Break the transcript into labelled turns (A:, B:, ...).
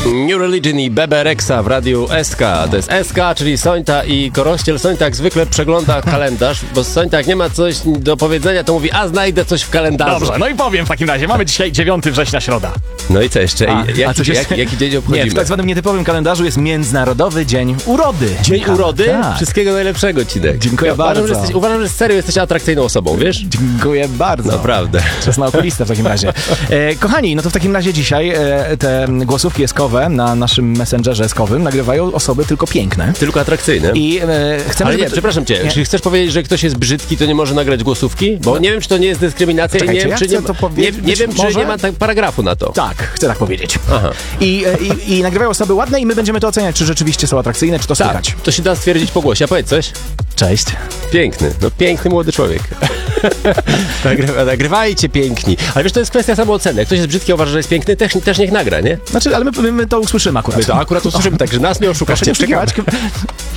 A: New Religion i Bebe Rexha w radiu SK. To jest SK, czyli Sońta i Korościel. Sońta jak zwykle przegląda kalendarz, bo Sońta jak nie ma coś do powiedzenia, to mówi, a znajdę coś w kalendarzu.
B: Dobrze, no i powiem w takim razie. Mamy dzisiaj 9 września, środa.
A: No i co jeszcze? Jaki dzień obchodzimy?
B: Nie, w tak zwanym nietypowym kalendarzu jest Międzynarodowy Dzień Urody.
A: Dzień urody?
B: Tak.
A: Wszystkiego najlepszego, Cidek.
B: Dziękuję bardzo.
A: Uważam, że serio jesteś atrakcyjną osobą, wiesz?
B: Dziękuję bardzo.
A: Naprawdę.
B: Czas na okulistę w takim razie. Kochani, no to w takim razie dzisiaj te głosówki eskowe na naszym messengerze eskowym nagrywają osoby tylko piękne.
A: Tylko atrakcyjne.
B: I chcemy...
A: Ale nie, przepraszam cię,
B: Nie.
A: czy chcesz powiedzieć, że ktoś jest brzydki, to nie może nagrać głosówki? Bo nie wiem, czy to nie jest dyskryminacja i nie wiem, czy nie wiem, czy nie ma tak paragrafu na to.
B: Tak, chcę tak powiedzieć.
A: Aha.
B: I nagrywają osoby ładne i my będziemy to oceniać, czy rzeczywiście są atrakcyjne, czy to
A: Tak,
B: słychać.
A: to się da stwierdzić po głosie. A powiedz coś.
B: Cześć.
A: Piękny, no piękny młody człowiek. Nagrywajcie piękni. Ale wiesz, to jest kwestia samooceny. Jak ktoś jest brzydki, a uważa, że jest piękny, też niech nagra, nie?
B: Znaczy, ale my to usłyszymy akurat.
A: My to akurat usłyszymy, także nas nie oszukasz.
B: Proszę nie
A: Czekamy.
B: przekiwać.